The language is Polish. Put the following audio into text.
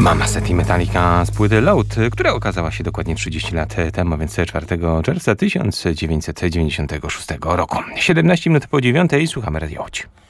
Mama Set i Metallica z płyty Load, która okazała się dokładnie 30 lat temu, więc 4 czerwca 1996 roku. 17 minut po 9 słuchamy Radio Łódź.